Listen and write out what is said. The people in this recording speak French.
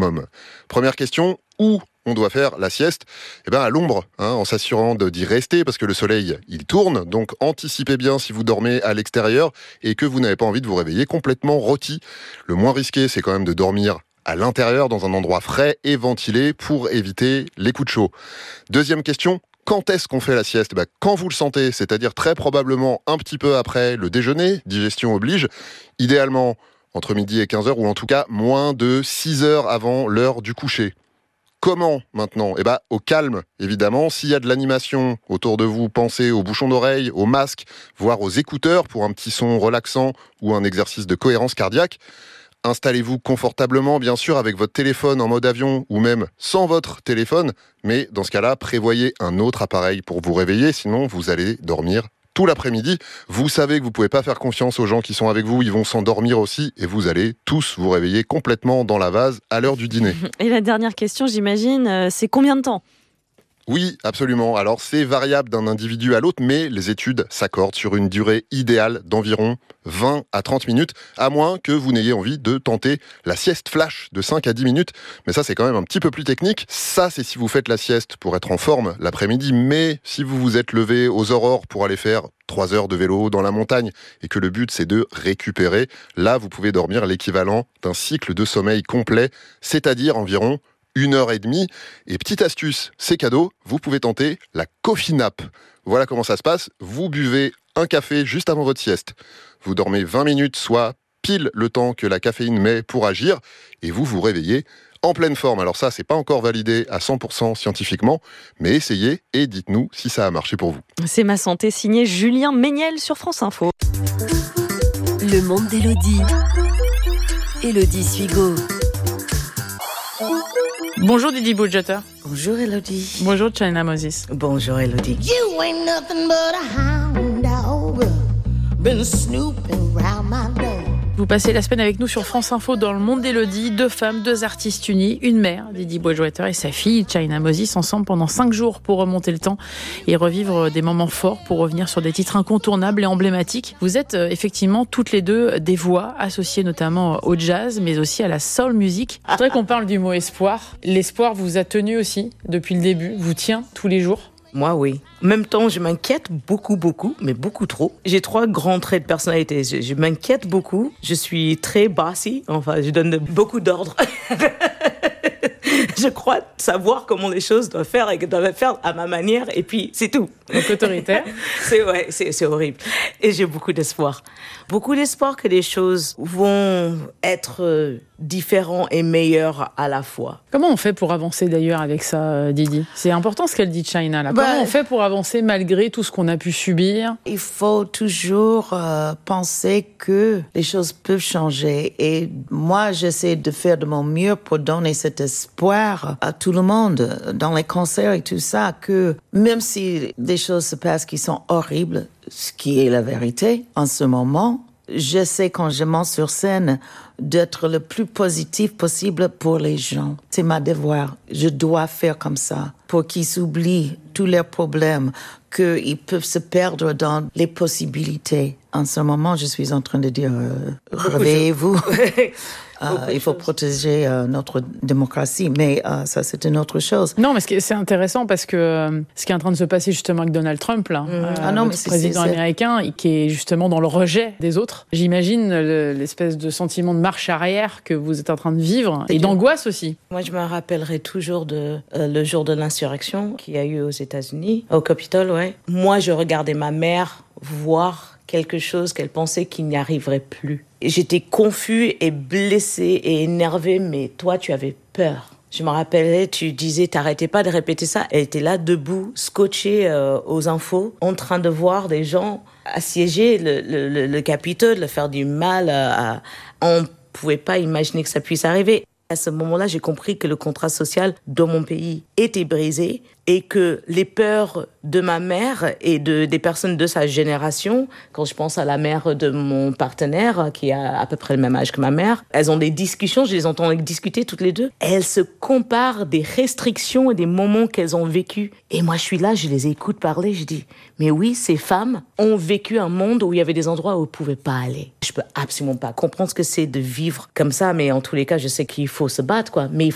maximum. Première question, où on doit faire la sieste? À l'ombre, en s'assurant d'y rester parce que le soleil, il tourne. Donc anticipez bien si vous dormez à l'extérieur et que vous n'avez pas envie de vous réveiller complètement rôti. Le moins risqué, c'est quand même de dormir à l'intérieur, dans un endroit frais et ventilé pour éviter les coups de chaud. Deuxième question, quand est-ce qu'on fait la sieste? Quand vous le sentez, c'est-à-dire très probablement un petit peu après le déjeuner, digestion oblige, idéalement entre midi et 15h, ou en tout cas moins de 6 heures avant l'heure du coucher. Comment maintenant? Au calme, évidemment. S'il y a de l'animation autour de vous, pensez aux bouchons d'oreille, aux masques, voire aux écouteurs pour un petit son relaxant ou un exercice de cohérence cardiaque. Installez-vous confortablement, bien sûr, avec votre téléphone en mode avion ou même sans votre téléphone. Mais dans ce cas-là, prévoyez un autre appareil pour vous réveiller, sinon vous allez dormir tout l'après-midi. Vous savez que vous ne pouvez pas faire confiance aux gens qui sont avec vous, ils vont s'endormir aussi et vous allez tous vous réveiller complètement dans la vase à l'heure du dîner. Et la dernière question, j'imagine, c'est combien de temps ? Oui, absolument. Alors, c'est variable d'un individu à l'autre, mais les études s'accordent sur une durée idéale d'environ 20 à 30 minutes, à moins que vous n'ayez envie de tenter la sieste flash de 5 à 10 minutes. Mais ça, c'est quand même un petit peu plus technique. Ça, c'est si vous faites la sieste pour être en forme l'après-midi, mais si vous vous êtes levé aux aurores pour aller faire 3 heures de vélo dans la montagne et que le but, c'est de récupérer, là, vous pouvez dormir l'équivalent d'un cycle de sommeil complet, c'est-à-dire environ 1h30. Et petite astuce, c'est cadeau, vous pouvez tenter la coffee nap. Voilà comment ça se passe. Vous buvez un café juste avant votre sieste. Vous dormez 20 minutes, soit pile le temps que la caféine met pour agir, et vous vous réveillez en pleine forme. Alors ça, c'est pas encore validé à 100% scientifiquement, mais essayez et dites-nous si ça a marché pour vous. C'est ma santé, signé Julien Méniel sur France Info. Le monde d'Élodie. Élodie Suigo. Bonjour Didi Budgeter. Bonjour Élodie. Bonjour China Moses. Bonjour Élodie. You ain't nothing but a hound dog, been snooping round my door. Vous passez la semaine avec nous sur France Info dans le monde d'Élodie. 2 femmes, 2 artistes unis, une mère, Didi Budgeter, et sa fille, China Moses, ensemble pendant 5 jours pour remonter le temps et revivre des moments forts pour revenir sur des titres incontournables et emblématiques. Vous êtes effectivement toutes les deux des voix associées notamment au jazz, mais aussi à la soul music. Je voudrais qu'on parle du mot espoir. L'espoir vous a tenu aussi depuis le début, vous tient tous les jours. Moi, oui. En même temps, je m'inquiète beaucoup, mais beaucoup trop. J'ai 3 grands traits de personnalité. Je m'inquiète beaucoup. Je suis très bossy. Enfin, je donne beaucoup d'ordres. Je crois savoir comment les choses doivent faire et doivent faire à ma manière. Et puis, c'est tout. Donc autoritaire. C'est horrible. Et j'ai beaucoup d'espoir. Beaucoup d'espoir que les choses vont être différentes et meilleures à la fois. Comment on fait pour avancer d'ailleurs avec ça, Didi? C'est important ce qu'elle dit, China. Là. Comment on fait pour avancer malgré tout ce qu'on a pu subir? Il faut toujours penser que les choses peuvent changer. Et moi, j'essaie de faire de mon mieux pour donner cet espoir à tout le monde, dans les concerts et tout ça, que même si des choses se passent qui sont horribles, ce qui est la vérité en ce moment, j'essaie quand je monte sur scène d'être le plus positif possible pour les gens. C'est ma devoir. Je dois faire comme ça pour qu'ils s'oublient tous leurs problèmes, qu'ils peuvent se perdre dans les possibilités. En ce moment, je suis en train de dire réveillez-vous. Il faut protéger notre démocratie, mais ça, c'est une autre chose. Non, mais c'est intéressant parce que ce qui est en train de se passer justement avec Donald Trump, là, le président américain, qui est justement dans le rejet des autres. J'imagine l'espèce de sentiment de marche arrière que vous êtes en train de vivre, et d'angoisse aussi. Moi, je me rappellerai toujours de le jour de l'insurrection qu'il y a eu aux États-Unis, au Capitole, ouais. Moi, je regardais ma mère voir quelque chose qu'elle pensait qu'il n'y arriverait plus. Et j'étais confus et blessé et énervé, mais toi, tu avais peur. Je me rappelais, tu disais, t'arrêtais pas de répéter ça. Elle était là, debout, scotchée aux infos, en train de voir des gens assiéger le Capitole, faire du mal. On pouvait pas imaginer que ça puisse arriver. À ce moment-là, j'ai compris que le contrat social dans mon pays était brisé et que les peurs de ma mère et des personnes de sa génération, quand je pense à la mère de mon partenaire, qui a à peu près le même âge que ma mère, elles ont des discussions, je les entends discuter toutes les deux. Elles se comparent des restrictions et des moments qu'elles ont vécus. Et moi, je suis là, je les écoute parler, je dis, mais oui, ces femmes ont vécu un monde où il y avait des endroits où elles ne pouvaient pas aller. Je peux absolument pas comprendre ce que c'est de vivre comme ça, mais en tous les cas, je sais qu'il faut se battre, quoi. Mais